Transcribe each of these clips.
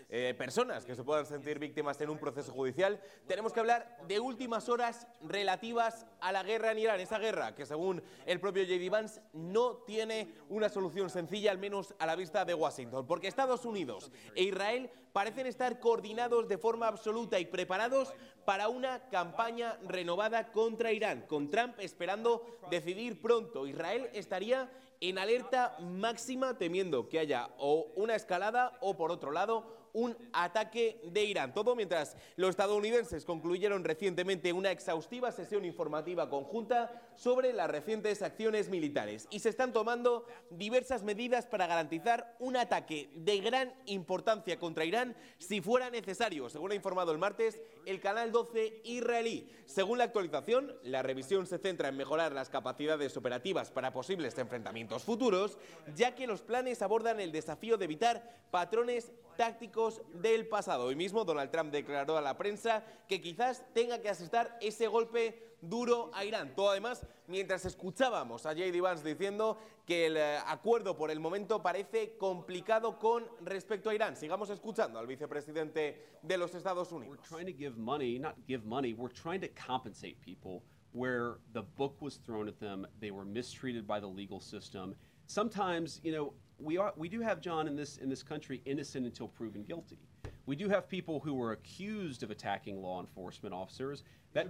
personas que se puedan sentir víctimas en un proceso judicial. Tenemos que hablar de últimas horas relativas a la guerra en Irán, esa guerra que según el propio J.D. Vance no tiene una solución sencilla, al menos a la vista de Washington, porque Estados Unidos e Israel parecen estar coordinados de forma absoluta y preparados para una campaña renovada contra Irán, con Trump esperando decidir pronto. Israel estaría en alerta máxima temiendo que haya o una escalada o, por otro lado, un ataque de Irán. Todo mientras los estadounidenses concluyeron recientemente una exhaustiva sesión informativa conjunta sobre las recientes acciones militares y se están tomando diversas medidas para garantizar un ataque de gran importancia contra Irán si fuera necesario, según ha informado el martes el Canal 12 israelí. Según la actualización, la revisión se centra en mejorar las capacidades operativas para posibles enfrentamientos futuros, ya que los planes abordan el desafío de evitar patrones tácticos del pasado. Hoy mismo Donald Trump declaró a la prensa que quizás tenga que asestar ese golpe duro a Irán. Todo además mientras escuchábamos a J.D. Vance diciendo que el acuerdo por el momento parece complicado con respecto a Irán. Sigamos escuchando al vicepresidente de los Estados Unidos. We're trying to give money, not give money, we're trying to compensate people where the book was thrown at them, they were mistreated by the legal system. Sometimes, you know, we do have, John, in this country, innocent until proven guilty. We do have people who were accused of attacking law enforcement officers. That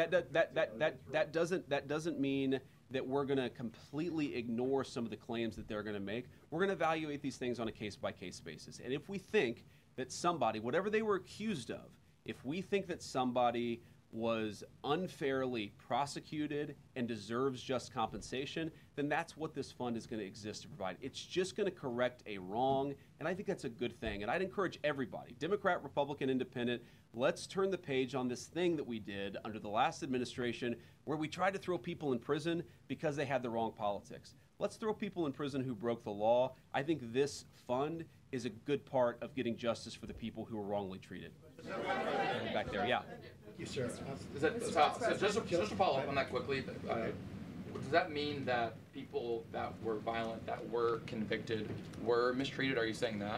doesn't mean that we're going to completely ignore some of the claims that they're going to make. We're going to evaluate these things on a case-by-case basis. And if we think that somebody, whatever they were accused of, if we think that somebody was unfairly prosecuted and deserves just compensation, then that's what this fund is going to exist to provide. It's just going to correct a wrong, and I think that's a good thing. And I'd encourage everybody, Democrat, Republican, Independent, let's turn the page on this thing that we did under the last administration where we tried to throw people in prison because they had the wrong politics. Let's throw people in prison who broke the law. I think this fund is a good part of getting justice for the people who were wrongly treated. Back there, yeah. You, sir. So just to follow up on that quickly, does that mean that people that were violent, that were convicted, were mistreated? Are you saying that?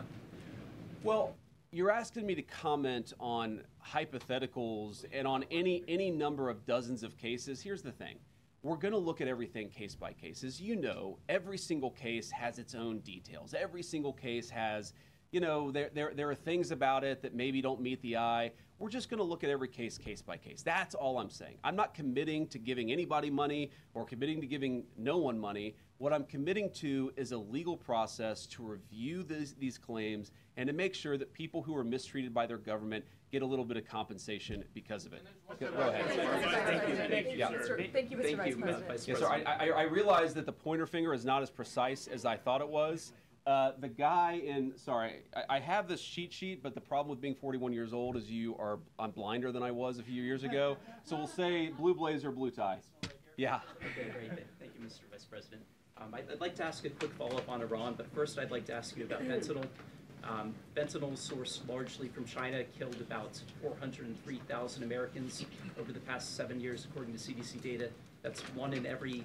Well, you're asking me to comment on hypotheticals and on any number of dozens of cases. Here's the thing. We're going to look at everything case by case. As you know, every single case has its own details. Every single case has, you know, there are things about it that maybe don't meet the eye. We're just going to look at every case by case. That's all I'm saying. I'm not committing to giving anybody money or committing to giving no one money. What I'm committing to is a legal process to review these claims and to make sure that people who are mistreated by their government get a little bit of compensation because of it. Go ahead. Thank you, Mr. Vice President. Yes, sir. I realize that the pointer finger is not as precise as I thought it was. The guy in, sorry, I have this cheat sheet, but the problem with being 41 years old is I'm blinder than I was a few years ago. So we'll say blue blazer, blue tie. Yeah. Okay, great. Thank you, Mr. Vice President. I'd like to ask a quick follow-up on Iran, but first I'd like to ask you about fentanyl. Fentanyl, sourced largely from China, killed about 403,000 Americans over the past 7 years, according to CDC data. That's one in every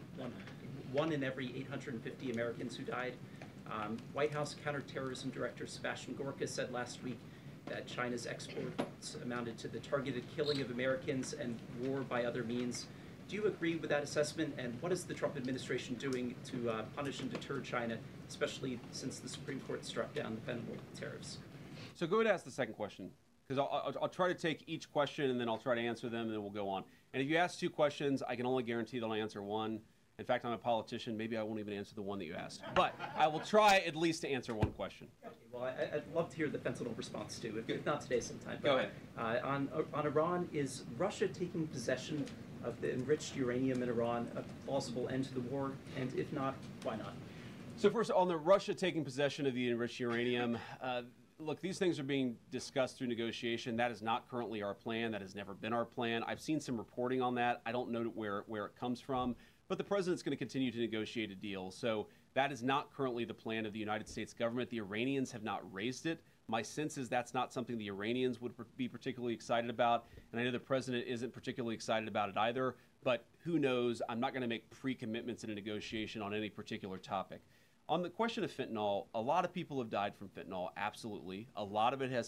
850 Americans who died. White House Counterterrorism Director Sebastian Gorka said last week that China's exports amounted to the targeted killing of Americans and war by other means. Do you agree with that assessment, and what is the Trump administration doing to punish and deter China, especially since the Supreme Court struck down the fentanyl tariffs? So go ahead and ask the second question, because I'll try to take each question and then I'll try to answer them and then we'll go on. And if you ask two questions, I can only guarantee that I'll answer one. In fact, I'm a politician. Maybe I won't even answer the one that you asked. But I will try at least to answer one question. Okay, well, I'd love to hear the fentanyl response too, if not today, sometime. Go ahead. On Iran, is Russia taking possession of the enriched uranium in Iran a plausible end to the war? And if not, why not? So first, on the Russia taking possession of the enriched uranium, look, these things are being discussed through negotiation. That is not currently our plan. That has never been our plan. I've seen some reporting on that. I don't know where it comes from. But the president's going to continue to negotiate a deal. So that is not currently the plan of the United States government. The Iranians have not raised it. My sense is that's not something the Iranians would be particularly excited about. And I know the president isn't particularly excited about it either. But who knows? I'm not going to make pre-commitments in a negotiation on any particular topic. On the question of fentanyl, a lot of people have died from fentanyl, absolutely. A lot of it has